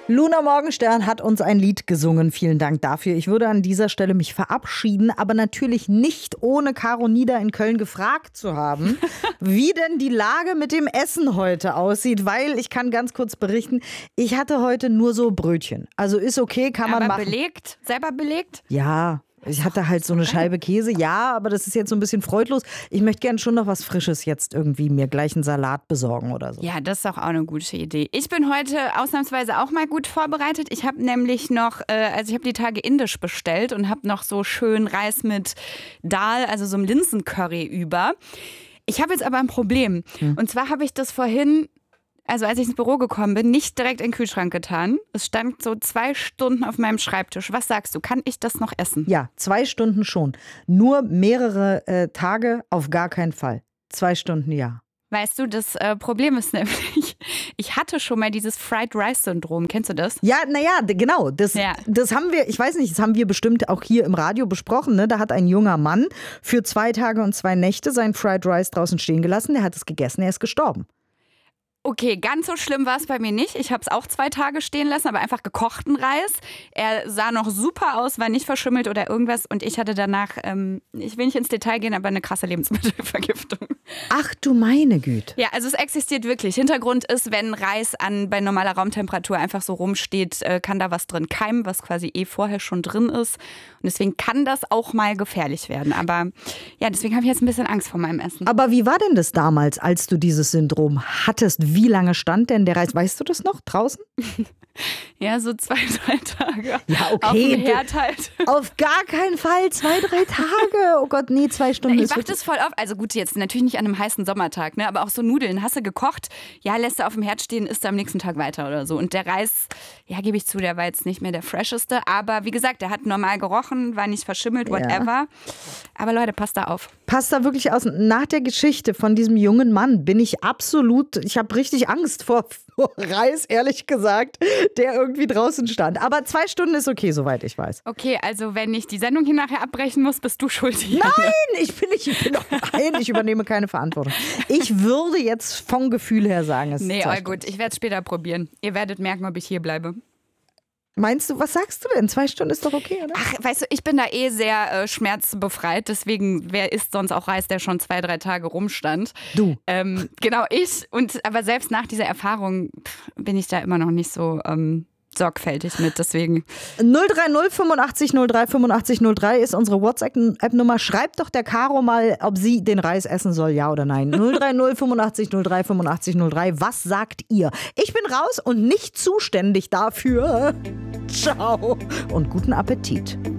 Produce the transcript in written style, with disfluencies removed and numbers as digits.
Luna Morgenstern hat uns ein Lied gesungen. Vielen Dank dafür. Ich würde an dieser Stelle mich verabschieden, aber natürlich nicht ohne Caro Nieder in Köln gefragt zu haben, wie denn die Lage mit dem Essen heute aussieht, weil ich kann ganz kurz berichten, ich hatte heute nur so Brötchen. Also ist okay, kann man aber machen. belegt? Selber belegt? Ja. Ich hatte halt so eine Scheibe Käse, ja, aber das ist jetzt so ein bisschen freudlos. Ich möchte gerne schon noch was Frisches jetzt irgendwie mir gleich einen Salat besorgen oder so. Ja, das ist doch auch eine gute Idee. Ich bin heute ausnahmsweise auch mal gut vorbereitet. Ich habe nämlich noch, ich habe die Tage indisch bestellt und habe noch so schön Reis mit Dal, also so einem Linsencurry über. Ich habe jetzt aber ein Problem. Und zwar habe ich das vorhin, also als ich ins Büro gekommen bin, nicht direkt in den Kühlschrank getan. Es stand so 2 Stunden auf meinem Schreibtisch. Was sagst du, kann ich das noch essen? Ja, 2 Stunden schon. Nur mehrere Tage auf gar keinen Fall. 2 Stunden, ja. Weißt du, das Problem ist nämlich, ich hatte schon mal dieses Fried Rice Syndrom. Kennst du das? Ja, naja, genau. Das haben wir, ich weiß nicht, das haben wir bestimmt auch hier im Radio besprochen. Ne? Da hat ein junger Mann für 2 Tage und 2 Nächte sein Fried Rice draußen stehen gelassen. Der hat es gegessen, er ist gestorben. Okay, ganz so schlimm war es bei mir nicht. Ich habe es auch 2 Tage stehen lassen, aber einfach gekochten Reis. Er sah noch super aus, war nicht verschimmelt oder irgendwas. Und ich hatte danach, ich will nicht ins Detail gehen, aber eine krasse Lebensmittelvergiftung. Ach du meine Güte. Ja, also es existiert wirklich. Hintergrund ist, wenn Reis bei normaler Raumtemperatur einfach so rumsteht, kann da was drin keimen, was quasi vorher schon drin ist. Und deswegen kann das auch mal gefährlich werden. Aber ja, deswegen habe ich jetzt ein bisschen Angst vor meinem Essen. Aber wie war denn das damals, als du dieses Syndrom hattest? Wie lange stand denn der Reis? Weißt du das noch draußen? Ja, so 2, 3 Tage. Ja, okay. Auf dem Herd halt. Auf gar keinen Fall 2, 3 Tage. Oh Gott, nee, 2 Stunden. Ich mach das voll auf. Also gut, jetzt natürlich nicht an einem heißen Sommertag, ne? Aber auch so Nudeln. Hast du gekocht? Ja, lässt du auf dem Herd stehen, isst du am nächsten Tag weiter oder so. Und der Reis, ja, gebe ich zu, der war jetzt nicht mehr der fresheste. Aber wie gesagt, der hat normal gerochen, war nicht verschimmelt, whatever. Ja. Aber Leute, passt da auf. Passt da wirklich aus. Nach der Geschichte von diesem jungen Mann bin ich ich habe richtig Angst vor Reis, ehrlich gesagt, der irgendwie draußen stand. Aber 2 Stunden ist okay, soweit ich weiß. Okay, also wenn ich die Sendung hier nachher abbrechen muss, bist du schuldig. Nein, ich übernehme keine Verantwortung. Ich würde jetzt vom Gefühl her sagen, es ist 2 Stunden. Gut, ich werde es später probieren. Ihr werdet merken, ob ich hier bleibe. Meinst du, was sagst du denn? 2 Stunden ist doch okay, oder? Ach, weißt du, ich bin da sehr schmerzbefreit. Deswegen, wer isst sonst auch Reis, der schon 2, 3 Tage rumstand? Du. Genau, ich. Aber selbst nach dieser Erfahrung bin ich da immer noch nicht so sorgfältig mit. Deswegen 030 85 03 85 03 ist unsere WhatsApp-Nummer. Schreibt doch der Caro mal, ob sie den Reis essen soll, ja oder nein. 030 85 03 85 03. Was sagt ihr? Ich bin raus und nicht zuständig dafür. Ciao und guten Appetit.